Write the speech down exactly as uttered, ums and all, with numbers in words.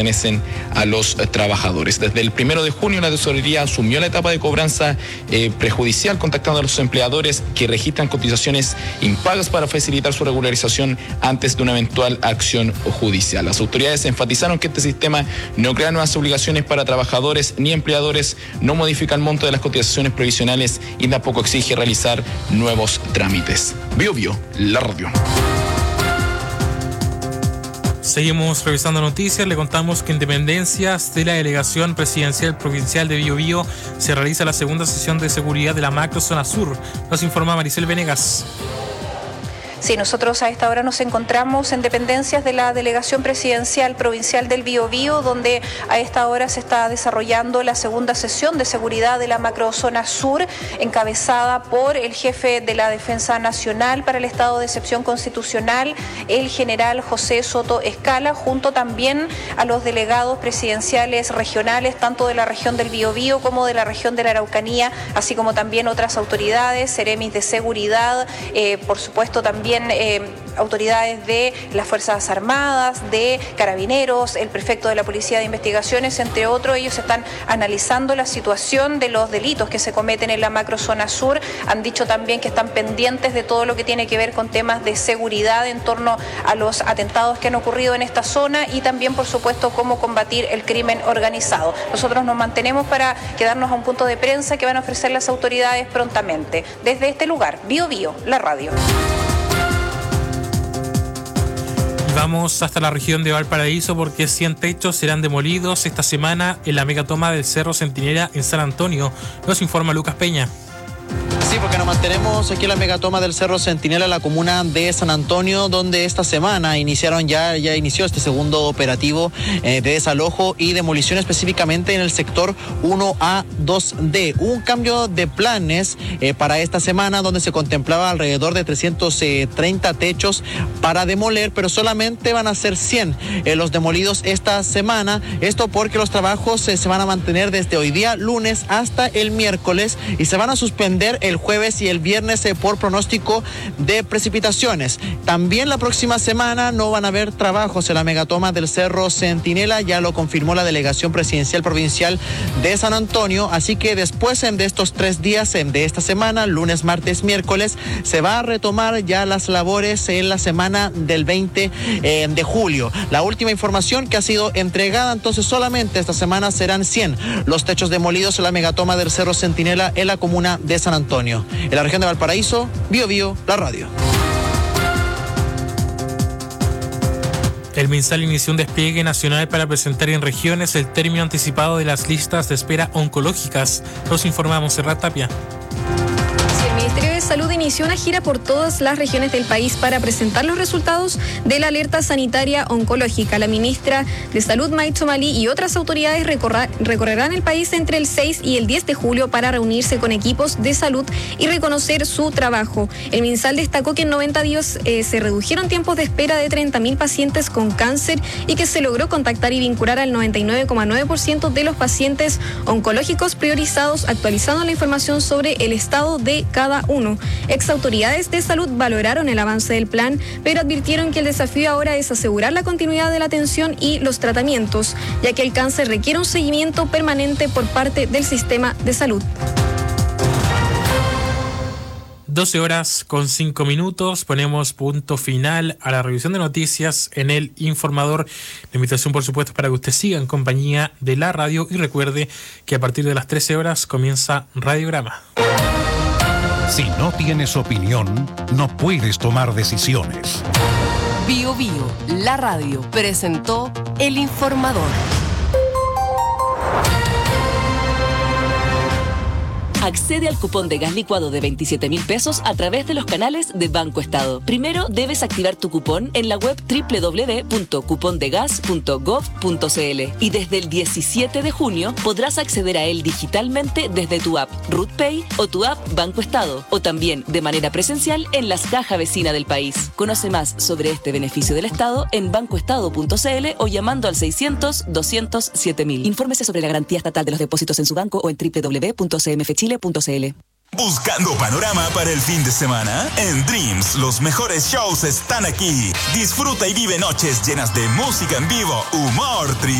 pertenecen a los trabajadores. Desde el primero de junio la tesorería asumió la etapa de cobranza eh, prejudicial, contactando a los empleadores que registran cotizaciones impagas para facilitar su regularización antes de una eventual acción judicial. Las autoridades enfatizaron que este sistema no crea nuevas obligaciones para trabajadores ni empleadores, no modifica el monto de las cotizaciones provisionales y tampoco exige realizar nuevos trámites. Bio Bio, la radio. Seguimos revisando noticias. Le contamos que en dependencias de la Delegación Presidencial Provincial de Bio Bio se realiza la segunda sesión de seguridad de la macro zona sur. Nos informa Maricel Venegas. Sí, nosotros a esta hora nos encontramos en dependencias de la Delegación Presidencial Provincial del Biobío, donde a esta hora se está desarrollando la segunda sesión de seguridad de la macrozona sur, encabezada por el jefe de la Defensa Nacional para el Estado de Excepción Constitucional, el general José Soto Escala, junto también a los delegados presidenciales regionales, tanto de la región del Biobío como de la región de la Araucanía, así como también otras autoridades, seremis de seguridad, eh, por supuesto también Eh, autoridades de las Fuerzas Armadas, de Carabineros, el prefecto de la Policía de Investigaciones, entre otros. Ellos están analizando la situación de los delitos que se cometen en la macrozona sur. Han dicho también que están pendientes de todo lo que tiene que ver con temas de seguridad en torno a los atentados que han ocurrido en esta zona y también, por supuesto, cómo combatir el crimen organizado. Nosotros nos mantenemos para quedarnos a un punto de prensa que van a ofrecer las autoridades prontamente. Desde este lugar, Bio Bio, la radio. Vamos hasta la región de Valparaíso porque cien techos serán demolidos esta semana en la megatoma del Cerro Centinela en San Antonio. Nos informa Lucas Peña. Sí, porque nos mantenemos aquí en la megatoma del Cerro Centinela, la comuna de San Antonio, donde esta semana iniciaron ya, ya inició este segundo operativo eh, de desalojo y demolición, específicamente en el sector uno A dos D. Hubo un cambio de planes eh, para esta semana, donde se contemplaba alrededor de trescientos treinta techos para demoler, pero solamente van a ser cien eh, los demolidos esta semana. Esto porque los trabajos eh, se van a mantener desde hoy día, lunes, hasta el miércoles, y se van a suspender el jueves y el viernes eh, por pronóstico de precipitaciones. También la próxima semana no van a haber trabajos en la megatoma del Cerro Centinela, ya lo confirmó la Delegación Presidencial Provincial de San Antonio, así que después de estos tres días de esta semana, lunes, martes, miércoles, se va a retomar ya las labores en la semana del veinte de julio. La última información que ha sido entregada, entonces solamente esta semana serán cien los techos demolidos en la megatoma del Cerro Centinela en la comuna de San Antonio. En la región de Valparaíso, Bio Bio, la radio. El MinSal inició un despliegue nacional para presentar en regiones el término anticipado de las listas de espera oncológicas. Nos informa Monserrat Tapia. El Ministerio de Salud inició una gira por todas las regiones del país para presentar los resultados de la alerta sanitaria oncológica. La ministra de Salud, May Tsomalí, y otras autoridades recorra, recorrerán el país entre el seis y el diez de julio para reunirse con equipos de salud y reconocer su trabajo. El MinSal destacó que en noventa días eh, se redujeron tiempos de espera de treinta mil pacientes con cáncer y que se logró contactar y vincular al noventa y nueve coma nueve por ciento de los pacientes oncológicos priorizados, actualizando la información sobre el estado de cada uno. Ex autoridades de salud valoraron el avance del plan, pero advirtieron que el desafío ahora es asegurar la continuidad de la atención y los tratamientos, ya que el cáncer requiere un seguimiento permanente por parte del sistema de salud. doce horas con cinco minutos, ponemos punto final a la revisión de noticias en El Informador. La invitación, por supuesto, para que usted siga en compañía de la radio y recuerde que a partir de las trece horas comienza Radiograma. Si no tienes opinión, no puedes tomar decisiones. Bio Bio, la radio, presentó El Informador. Accede al cupón de gas licuado de veintisiete mil pesos a través de los canales de Banco Estado. Primero debes activar tu cupón en la web doble u doble u doble u punto cupondegas punto gov punto cl y desde el diecisiete de junio podrás acceder a él digitalmente desde tu app RutPay o tu app Banco Estado, o también de manera presencial en las cajas vecinas del país. Conoce más sobre este beneficio del Estado en bancoestado punto cl o llamando al seiscientos, doscientos, siete mil. Infórmese sobre la garantía estatal de los depósitos en su banco o en doble u doble u doble u punto c m f chile punto c l. ¿Buscando panorama para el fin de semana? En Dreams, los mejores shows están aquí. Disfruta y vive noches llenas de música en vivo, humor, tri